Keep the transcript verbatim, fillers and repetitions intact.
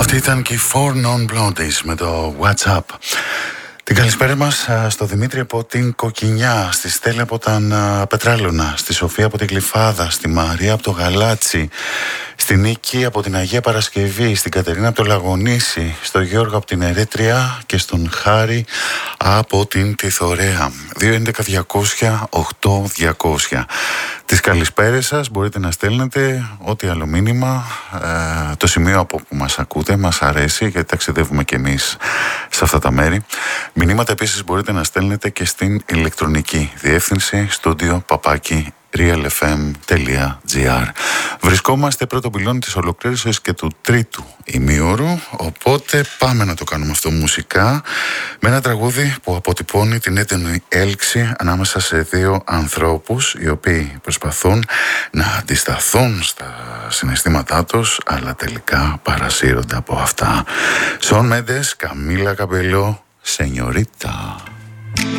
Αυτή ήταν και η Four Non Blondies με το WhatsApp. Την καλησπέρα μας στο Δημήτρη από την Κοκκινιά, στη Στέλλη από τα Πετράλωνα, στη Σοφία από την Γλυφάδα, στη Μαρία από το Γαλάτσι, στη Νίκη από την Αγία Παρασκευή, στην Κατερίνα από το Λαγονήσι, στο Γιώργο από την Ερέτρια και στον Χάρη από την Τιθωρέα. δύο έντεκα διακόσια οκτώ διακόσια. Τις καλησπέρες σας μπορείτε να στέλνετε ό,τι άλλο μήνυμα. Ε, το σημείο από που μας ακούτε μας αρέσει, γιατί ταξιδεύουμε κι εμείς σε αυτά τα μέρη. Μηνύματα επίσης μπορείτε να στέλνετε και στην ηλεκτρονική διεύθυνση στούντιο παπάκι realfm.gr. Βρισκόμαστε πρώτο πυλώνι της ολοκλήρωσης και του τρίτου ημίωρου, οπότε πάμε να το κάνουμε αυτό μουσικά με ένα τραγούδι που αποτυπώνει την έντονη έλξη ανάμεσα σε δύο ανθρώπους οι οποίοι προσπαθούν να αντισταθούν στα συναισθήματά τους, αλλά τελικά παρασύρονται από αυτά. Σον Μέντες, Καμίλα Καμπελό, Σενιωρίτα.